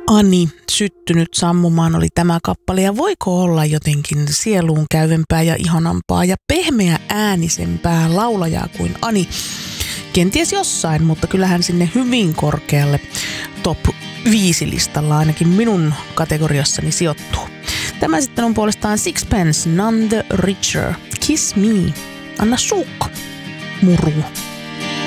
Ani, syttynyt sammumaan oli tämä kappale ja voiko olla jotenkin sieluun käyvempää ja ihanampaa ja pehmeä äänisempää laulajaa kuin Ani? Kenties jossain, mutta kyllähän sinne hyvin korkealle top 5 listalla ainakin minun kategoriassani sijoittuu. Tämä sitten on puolestaan Sixpence, None the Richer, Kiss Me, anna suukko, muru.